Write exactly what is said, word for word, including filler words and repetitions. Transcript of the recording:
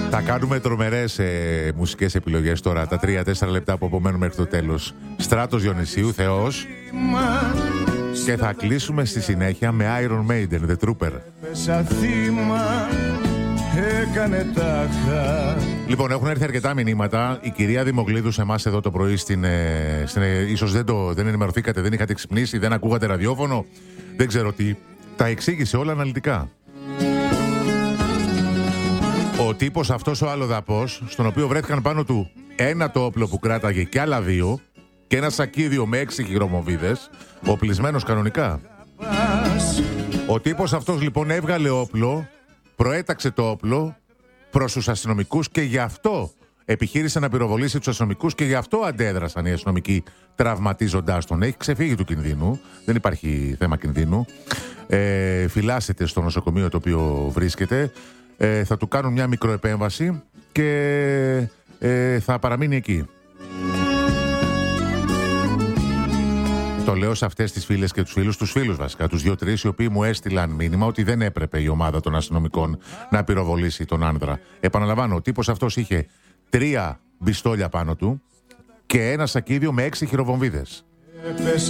Θα κάνουμε τρομερές ε, μουσικές επιλογές τώρα, τα τρία τέσσερα λεπτά που απομένουν μέχρι το τέλος. Στράτος Διονυσίου, Θεός. Και θα κλείσουμε στη συνέχεια με Iron Maiden, The Trooper. Λοιπόν, έχουν έρθει αρκετά μηνύματα. Η κυρία Δημογλίδου σε εμάς εδώ το πρωί στην, ε, στην, ε, ίσως δεν, το, δεν ενημερωθήκατε, δεν είχατε ξυπνήσει, δεν ακούγατε ραδιόφωνο. Δεν ξέρω τι. Τα εξήγησε όλα αναλυτικά. Ο τύπος αυτός ο αλλοδαπός, στον οποίο βρέθηκαν πάνω του ένα το όπλο που κράταγε και άλλα δύο, και ένα σακίδιο με έξι χειρομοβίδες, οπλισμένος κανονικά. Ο τύπος αυτός λοιπόν έβγαλε όπλο, προέταξε το όπλο προς τους αστυνομικούς και γι' αυτό επιχείρησε να πυροβολήσει τους αστυνομικούς και γι' αυτό αντέδρασαν οι αστυνομικοί τραυματίζοντάς τον. Έχει ξεφύγει του κινδύνου, δεν υπάρχει θέμα κινδύνου. Ε, φυλάσσεται στο νοσοκομείο το οποίο βρίσκεται. Ε, θα του κάνουν μια μικροεπέμβαση και ε, θα παραμείνει εκεί. Το λέω σε αυτές τις φίλες και τους φίλους, τους φίλους βασικά, τους δύο-τρεις, οι οποίοι μου έστειλαν μήνυμα ότι δεν έπρεπε η ομάδα των αστυνομικών να πυροβολήσει τον άνδρα. Επαναλαμβάνω, ο τύπος αυτός είχε τρία μπιστόλια πάνω του και ένα σακίδιο με έξι χειροβομβίδες.